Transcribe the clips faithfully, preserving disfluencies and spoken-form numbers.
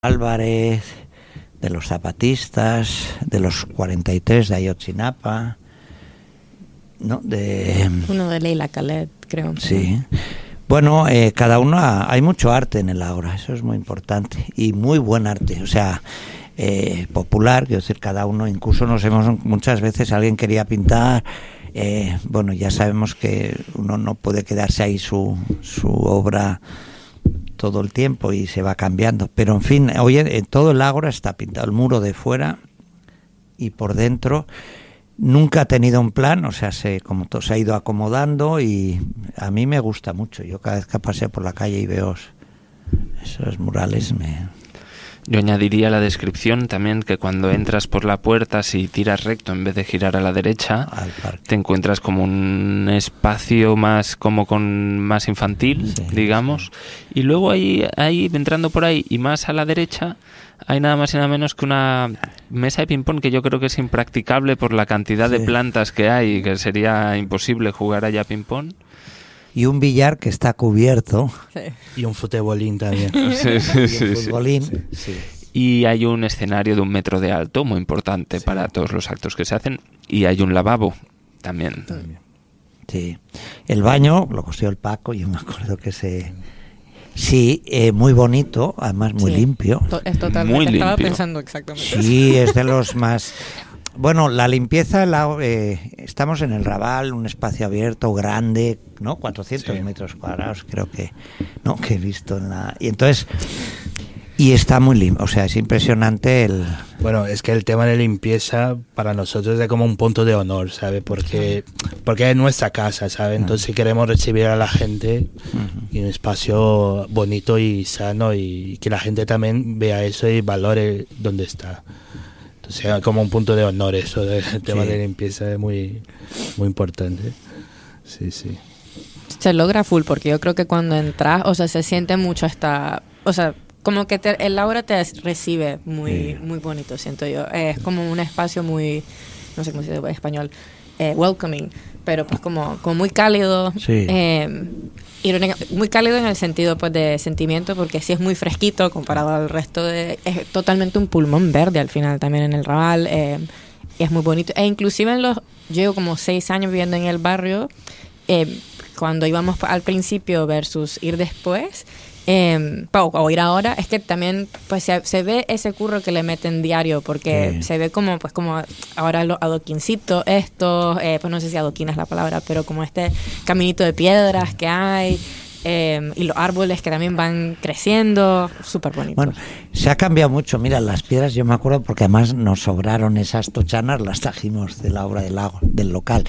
Álvarez, de los zapatistas, de los cuarenta y tres de Ayotzinapa, ¿no? De uno de Leila Khaled, creo. Sí. Bueno, eh, cada uno ha, hay mucho arte en el Ágora, eso es muy importante y muy buen arte, o sea, eh, popular, quiero decir, cada uno, incluso nos hemos muchas veces alguien quería pintar, eh, bueno, ya sabemos que uno no puede quedarse ahí su su obra todo el tiempo y se va cambiando, pero en fin, hoy en todo el Ágora está pintado, el muro de fuera y por dentro. Nunca ha tenido un plan, o sea, se como todo se ha ido acomodando y a mí me gusta mucho. Yo cada vez que paseo por la calle y veo esos murales me... Yo añadiría la descripción también que cuando entras por la puerta, si tiras recto en vez de girar a la derecha, te encuentras como un espacio más como con más infantil, sí, digamos, sí. Y luego ahí, ahí entrando por ahí y más a la derecha hay nada más y nada menos que una mesa de ping-pong que yo creo que es impracticable por la cantidad sí. de plantas que hay, que sería imposible jugar allá ping-pong. Y un billar que está cubierto. Sí. Y un futbolín también. Sí, sí, sí, y un futbolín. Sí. Sí. Y hay un escenario de un metro de alto, muy importante sí. para todos los actos que se hacen. Y hay un lavabo también. también. Sí. El baño lo cosió el Paco, yo me acuerdo que se... Sí, eh, muy bonito, además muy sí. limpio. Es totalmente, muy estaba limpio. pensando exactamente. Sí, es de los más... Bueno, la limpieza, la, eh, estamos en el Raval, un espacio abierto, grande, ¿no? cuatrocientos sí. metros cuadrados, creo que, ¿no? Que he visto en la... Y entonces, y está muy limpio, o sea, es impresionante el... Bueno, es que el tema de limpieza para nosotros es como un punto de honor, ¿sabe? Porque, porque es nuestra casa, ¿sabe? Entonces uh-huh. queremos recibir a la gente uh-huh. en un espacio bonito y sano y que la gente también vea eso y valore dónde está. O sea, como un punto de honor eso del tema sí. de limpieza es muy muy importante. Sí, sí. Se logra full porque yo creo que cuando entras, o sea, se siente mucho esta, o sea, como que te, el Ágora te recibe muy sí. muy bonito, siento yo. Es como un espacio muy, no sé cómo se dice en español, eh, welcoming, pero pues como, como muy cálido. Sí. Eh, Irónica, muy cálido en el sentido pues de sentimiento, porque sí es muy fresquito comparado al resto de... Es totalmente un pulmón verde al final también en el Raval, eh, es muy bonito. E inclusive en los... Yo llevo como seis años viviendo en el barrio, eh, cuando íbamos al principio versus ir después, eh, o, o ir ahora, es que también pues se, se ve ese curro que le meten diario, porque sí. se ve como pues como ahora los adoquincitos estos, eh, pues no sé si adoquín es la palabra, pero como este caminito de piedras que hay, eh, y los árboles que también van creciendo, súper bonitos. Bueno, se ha cambiado mucho, mira, las piedras yo me acuerdo porque además nos sobraron esas tochanas, las trajimos de la obra del lago, del local.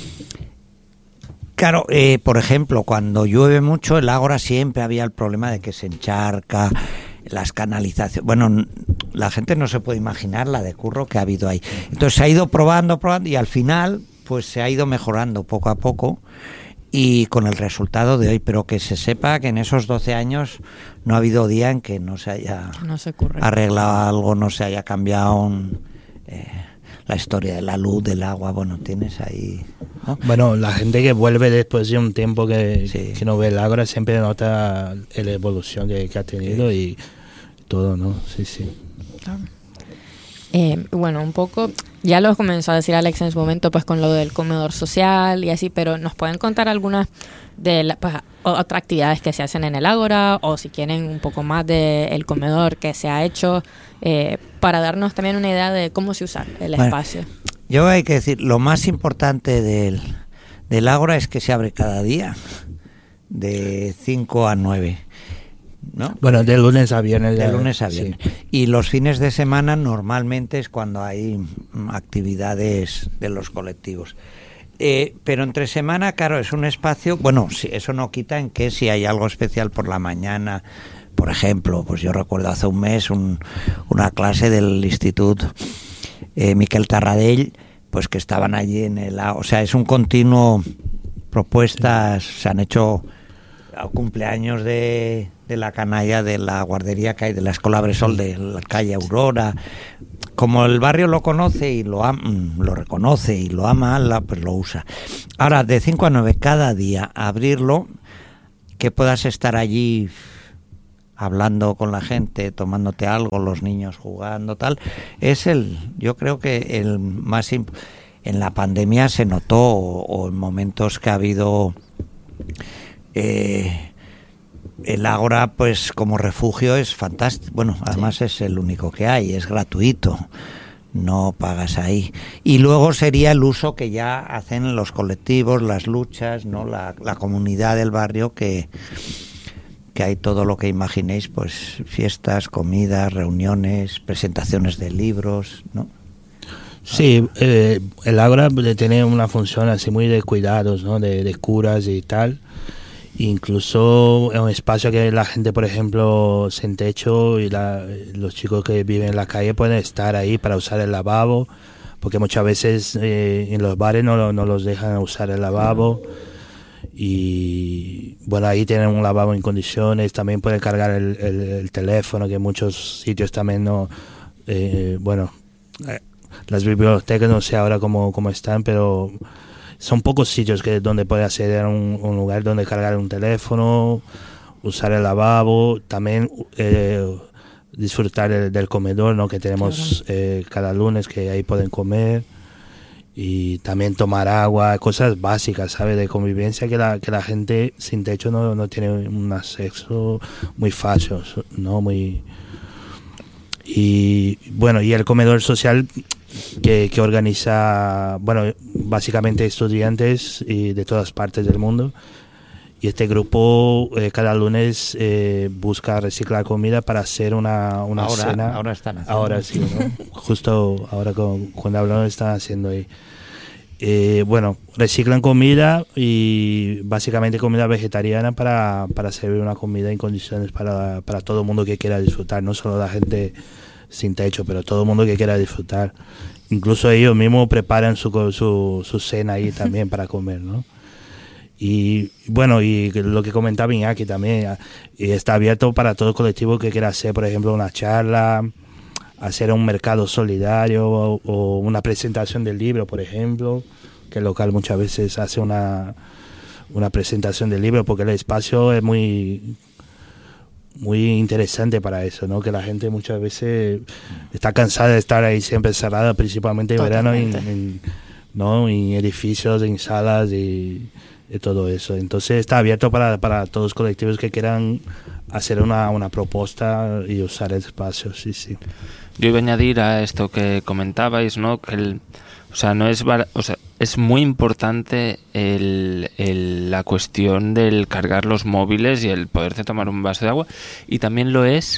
Claro, eh, por ejemplo, cuando llueve mucho, el Ágora siempre había el problema de que se encharca, las canalizaciones. Bueno, la gente no se puede imaginar la de curro que ha habido ahí. Entonces se ha ido probando, probando y al final, pues se ha ido mejorando poco a poco y con el resultado de hoy. Pero que se sepa que en esos doce años no ha habido día en que no se haya no se ocurre. arreglado algo, no se haya cambiado un, eh, la historia de la luz, del agua. Bueno, tienes ahí... ¿no? Bueno, la gente que vuelve después de un tiempo que, sí. que no ve el Ágora siempre nota la evolución que, que ha tenido sí. y todo, ¿no? Sí, sí. Eh, bueno, un poco, ya lo comenzó a decir Alex en su momento, pues con lo del comedor social y así, pero ¿nos pueden contar algunas de las pues, otras actividades que se hacen en el Ágora, o si quieren un poco más del comedor que se ha hecho, eh, para darnos también una idea de cómo se usa el bueno, espacio? Yo hay que decir, lo más importante del, del Ágora es que se abre cada día, de cinco a nueve, ¿no? Bueno, de lunes a viernes. De lunes a viernes. Sí. Y los fines de semana normalmente es cuando hay actividades de los colectivos. Eh, pero entre semana, claro, es un espacio, bueno, si, eso no quita en que si hay algo especial por la mañana, por ejemplo, pues yo recuerdo hace un mes un, una clase del Instituto eh, Miquel Tarradell, pues que estaban allí en el... O sea, es un continuo, propuestas, se han hecho cumpleaños de, de la canalla de la guardería que hay, de la Escuela Bresol de la calle Aurora. Como el barrio lo conoce y lo am, lo reconoce y lo ama, la, pues lo usa. Ahora, de cinco a nueve cada día, abrirlo, que puedas estar allí hablando con la gente, tomándote algo, los niños jugando, tal, es el, yo creo que el más imp- en la pandemia se notó, o, o en momentos que ha habido eh, el Ágora, pues como refugio es fantástico. Bueno, además sí. Es el único que hay, es gratuito, no pagas ahí. Y luego sería el uso que ya hacen los colectivos, las luchas, no, la, la comunidad del barrio, que que hay todo lo que imaginéis, pues fiestas, comidas, reuniones, presentaciones de libros, ¿no? Sí, eh, el Ágora tiene una función así muy de cuidados, ¿no? De, de curas y tal. Incluso es un espacio que la gente, por ejemplo, sin techo, y la, los chicos que viven en la calle pueden estar ahí para usar el lavabo, porque muchas veces eh, en los bares no, no los dejan usar el lavabo. Y bueno, ahí tienen un lavabo en condiciones, también pueden cargar el, el, el teléfono, que en muchos sitios también no, eh, bueno, eh, las bibliotecas no sé ahora cómo, cómo están, pero son pocos sitios que donde puede acceder a un, un lugar donde cargar un teléfono, usar el lavabo, también eh, disfrutar del, del comedor, ¿no? Que tenemos eh, cada lunes, que ahí pueden comer. Y también tomar agua, cosas básicas, ¿sabes? De convivencia, que la que la gente sin techo no, no tiene un acceso muy fácil, ¿no? Muy... Y bueno, y el comedor social que, que organiza, bueno, básicamente estudiantes y de todas partes del mundo. Y este grupo eh, cada lunes eh, busca reciclar comida para hacer una, una ahora, cena. Ahora están haciendo. Ahora sí, ¿no? Justo ahora con, cuando hablaron están haciendo ahí. Eh, bueno, reciclan comida y básicamente comida vegetariana para, para servir una comida en condiciones para, para todo el mundo que quiera disfrutar, no solo la gente sin techo, pero todo el mundo que quiera disfrutar. Incluso ellos mismos preparan su, su, su cena ahí también para comer, ¿no? Y bueno, y lo que comentaba Iñaki también, está abierto para todo colectivo que quiera hacer, por ejemplo, una charla, hacer un mercado solidario o, o una presentación del libro, por ejemplo, que el local muchas veces hace una, una presentación del libro, porque el espacio es muy, muy interesante para eso, ¿no? Que la gente muchas veces está cansada de estar ahí siempre cerrada, principalmente en verano, en, en, ¿no? En edificios, en salas y... de todo eso. Entonces está abierto para, para todos los colectivos que quieran hacer una, una propuesta y usar el espacio, sí, sí. Yo iba a añadir a esto que comentabais, ¿no? Que el, o sea, no es, o sea, es muy importante el, el, la cuestión del cargar los móviles y el poderse tomar un vaso de agua, y también lo es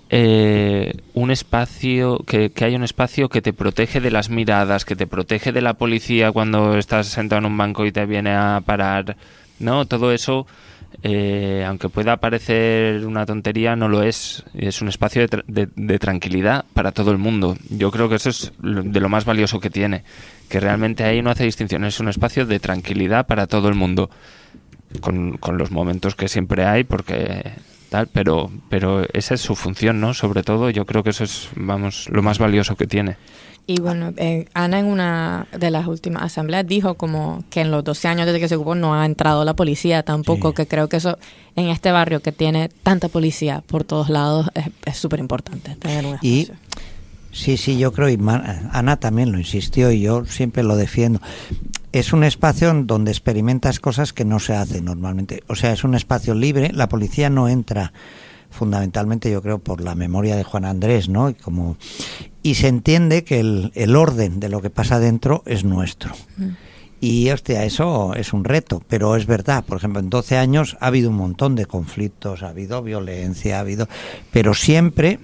eh, un espacio, que, que hay un espacio que te protege de las miradas, que te protege de la policía cuando estás sentado en un banco y te viene a parar, ¿no? Todo eso, eh, aunque pueda parecer una tontería, no lo es. Es un espacio de, tra- de, de tranquilidad para todo el mundo. Yo creo que eso es de lo más valioso que tiene, que realmente ahí no hace distinción, es un espacio de tranquilidad para todo el mundo, con, con los momentos que siempre hay, porque tal, pero pero esa es su función, ¿no? Sobre todo, yo creo que eso es, vamos, lo más valioso que tiene. Y bueno, eh, Ana en una de las últimas asambleas dijo como que en los doce años desde que se ocupó no ha entrado la policía tampoco, sí. Que creo que eso en este barrio que tiene tanta policía por todos lados es súper importante tener un espacio. Y sí, sí, yo creo, y Ana también lo insistió y yo siempre lo defiendo. Es un espacio donde experimentas cosas que no se hacen normalmente. O sea, es un espacio libre, la policía no entra fundamentalmente, yo creo, por la memoria de Juan Andrés, ¿no? Y como y se entiende que el, el orden de lo que pasa dentro es nuestro. Mm. Y, hostia, eso es un reto, pero es verdad. Por ejemplo, en doce años ha habido un montón de conflictos, ha habido violencia, ha habido... Pero siempre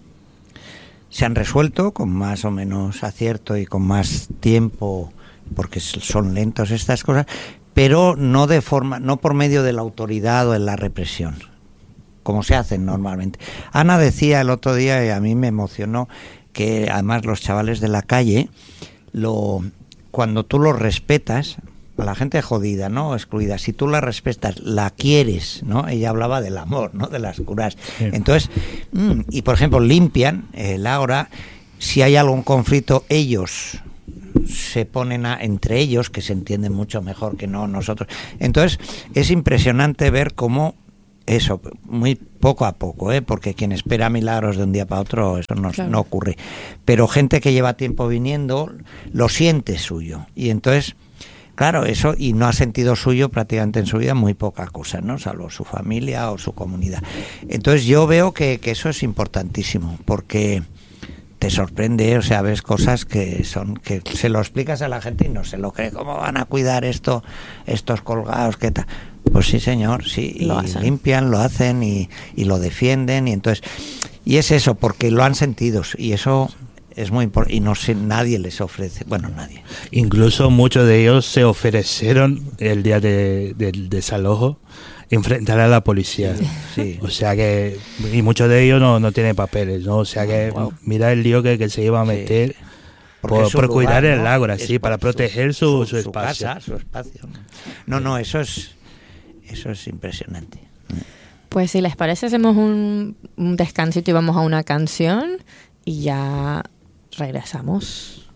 se han resuelto con más o menos acierto y con más tiempo, porque son lentos estas cosas, pero no de forma, no por medio de la autoridad o de la represión, como se hacen normalmente. Ana decía el otro día, y a mí me emocionó, que además los chavales de la calle, lo cuando tú los respetas, a la gente jodida, ¿no? Excluida, si tú la respetas, la quieres, ¿no? Ella hablaba del amor, ¿no? De las curas. Sí. Entonces, mmm, y por ejemplo, limpian el Ágora, si hay algún conflicto, ellos se ponen a, entre ellos, que se entienden mucho mejor que no nosotros. Entonces, es impresionante ver cómo eso, muy poco a poco, ¿eh? Porque quien espera milagros de un día para otro, eso no, claro. no ocurre. Pero gente que lleva tiempo viniendo, lo siente suyo. Y entonces, claro, eso, y no ha sentido suyo prácticamente en su vida muy poca cosa, ¿no? Salvo su familia o su comunidad. Entonces yo veo que, que eso es importantísimo, porque te sorprende, o sea, ves cosas que son, que se lo explicas a la gente y no se lo cree. ¿Cómo van a cuidar esto, estos colgados? ¿Qué tal? Pues sí, señor, sí, y lo limpian, lo hacen y, y lo defienden, y entonces, y es eso, porque lo han sentido, y eso es muy importante, y no sé, nadie les ofrece, bueno, nadie. Incluso muchos de ellos se ofrecieron el día de, del desalojo enfrentar a la policía. Sí. O sea que, y muchos de ellos no, no tienen papeles, ¿no? O sea que, wow. mira el lío que, que se iba a meter. Sí. Por, por lugar, cuidar el ¿no? Ágora, sí, para proteger su, su, su, su espacio. Casa, su espacio. No, no, eso es eso es impresionante. Pues si les parece, hacemos un, un descansito y vamos a una canción y ya regresamos.